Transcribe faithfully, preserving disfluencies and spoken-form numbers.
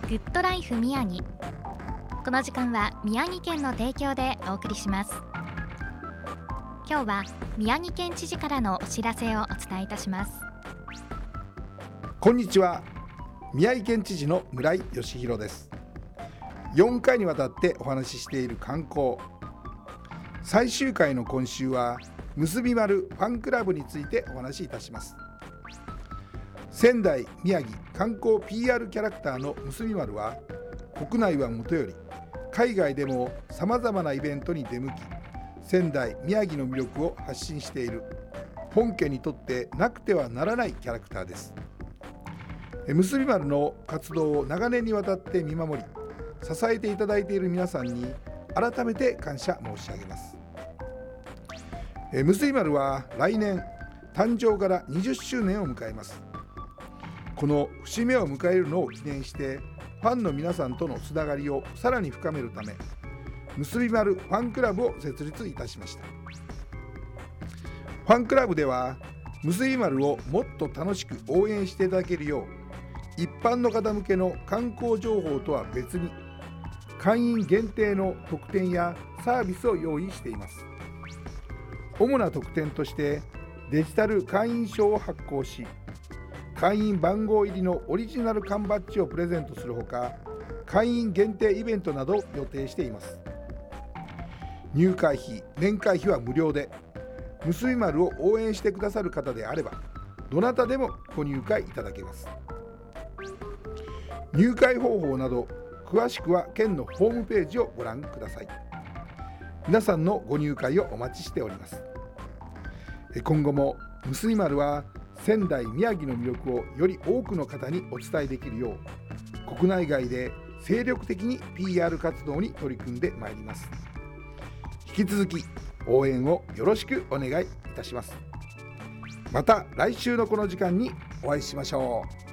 グッドライフ宮城。この時間は宮城県の提供でお送りします。今日は宮城県知事からのお知らせをお伝えいたします。 こんにちは。宮城県知事の村井義弘です。よんかいにわたってお話ししている観光、最終回の今週は結び丸ファンクラブについてお話しいたします。仙台宮城観光 ピーアール キャラクターの結び丸は、国内はもとより海外でもさまざまなイベントに出向き、仙台宮城の魅力を発信している本家にとってなくてはならないキャラクターです。結び丸の活動を長年にわたって見守り支えていただいている皆さんに改めて感謝申し上げます。結び丸は来年誕生からにじゅっしゅうねんを迎えます。この節目を迎えるのを記念して、ファンの皆さんとのつながりをさらに深めるため、結び丸ファンクラブを設立いたしました。ファンクラブでは結び丸をもっと楽しく応援していただけるよう、一般の方向けの観光情報とは別に会員限定の特典やサービスを用意しています。主な特典として、デジタル会員証を発行し、会員番号入りのオリジナル缶バッジをプレゼントするほか、会員限定イベントなどを予定しています。入会費、年会費は無料で、結び丸を応援してくださる方であればどなたでもご入会いただけます。入会方法など詳しくは県のホームページをご覧ください。皆さんのご入会をお待ちしております。今後も結び丸は仙台宮城の魅力をより多くの方にお伝えできるよう、国内外で精力的に ピーアール 活動に取り組んでまいります。引き続き応援をよろしくお願いいたします。また来週のこの時間にお会いしましょう。